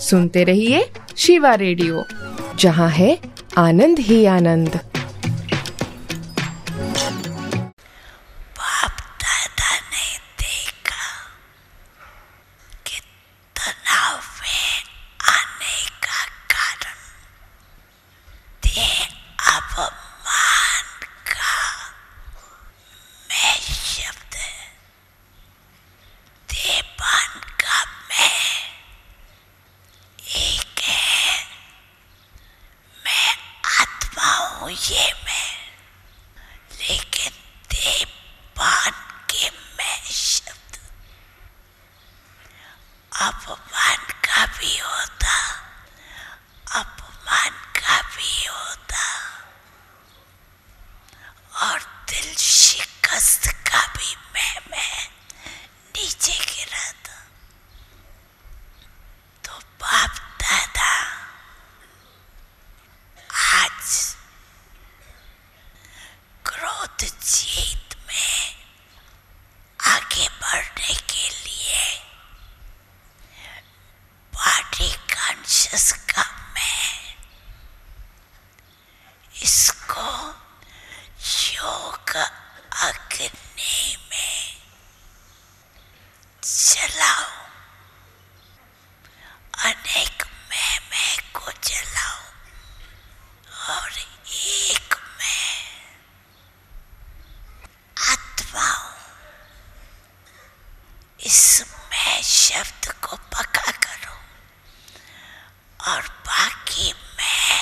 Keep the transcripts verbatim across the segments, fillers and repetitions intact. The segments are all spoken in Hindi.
सुनते रहिए शिवा रेडियो, जहाँ है आनंद ही आनंद। ये मैं, लेकिन देवपान के मैं शब्द। अपमान का भी होता, अपमान का भी होता, और दिल शिकस्त का भी मैं मैं नीचे गिरा था। तो बाप दादा आज क्रोध जीत में आगे बढ़ने के लिए बॉडी कॉन्शियस का मैं इसको योग अग्नि में जलाओ, अनेक मैं मैं को जलाओ और एक मैं आत्माओं। इस मैं शब्द को पक्का करो और बाकी मैं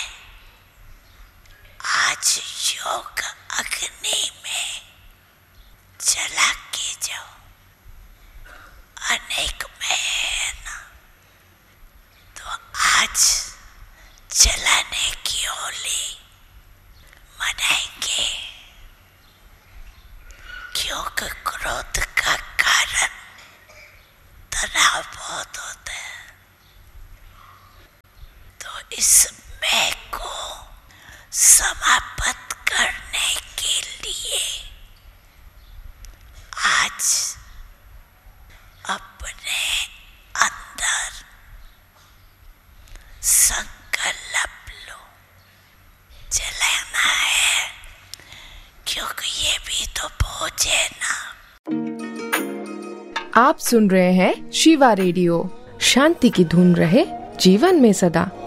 आज योग अग्नि में जला के जाओ। अनेक मैं है ना, तो आज जलाने की होली मनाएंगे, क्योंकि क्रोध का कारण तनाव बहुत होता है। तो इस मैं को समाप्त करने के लिए आज अपने अंदर संकल्प लो, जलाना है, क्योंकि ये भी तो बोझ है ना। आप सुन रहे हैं शिवा रेडियो। शांति की धुन रहे जीवन में सदा।